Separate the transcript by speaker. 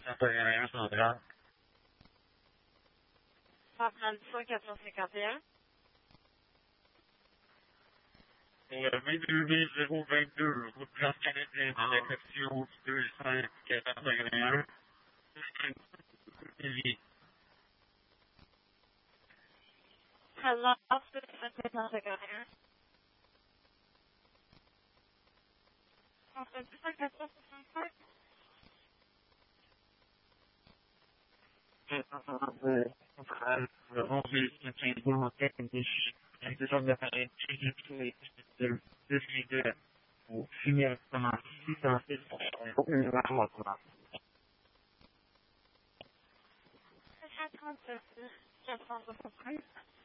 Speaker 1: Saint-Aurélien Central.
Speaker 2: 133 451.
Speaker 1: Le 22 route Place Canadienne, dans la section 25 451.
Speaker 2: Hello, 451. 133 465.
Speaker 1: Le 11 15 en tête, un des hommes d'appareil de pour finir pendant 606 pour numéro 3.
Speaker 2: 436 463.